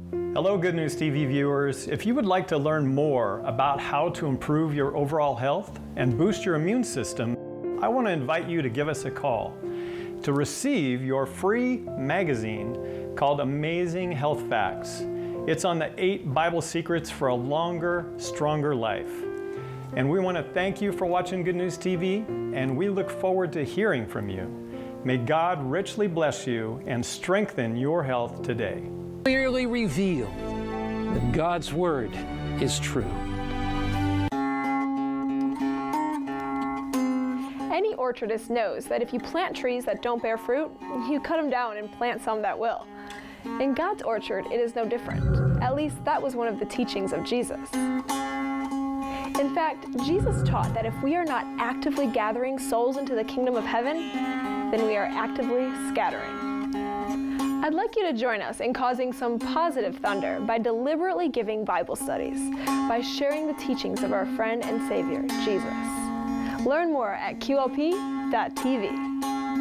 Hello, Good News TV viewers. If you would like to learn more about how to improve your overall health and boost your immune system, I want to invite you to give us a call to receive your free magazine called Amazing Health Facts. It's on the 8 Bible secrets for a longer, stronger life. And we want to thank you for watching Good News TV, and we look forward to hearing from you. May God richly bless you and strengthen your health today. Clearly reveal that God's Word is true. Any orchardist knows that if you plant trees that don't bear fruit, you cut them down and plant some that will. In God's orchard, it is no different. At least that was one of the teachings of Jesus. In fact, Jesus taught that if we are not actively gathering souls into the kingdom of heaven, then we are actively scattering. I'd like you to join us in causing some positive thunder by deliberately giving Bible studies, by sharing the teachings of our friend and Savior, Jesus. Learn more at QLP.tv.